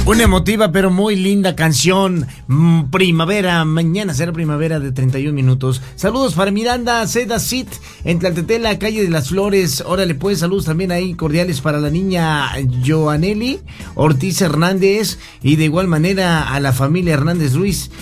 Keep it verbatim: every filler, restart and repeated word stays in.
Una emotiva pero muy linda canción. Mm, Primavera, mañana será primavera de treinta y un minutos. Saludos para Miranda Seda Cid en Tlaltetela, calle de las Flores. Órale pues, saludos también ahí cordiales para la niña Joaneli Ortiz Hernández y de igual manera a la familia Hernández Ruiz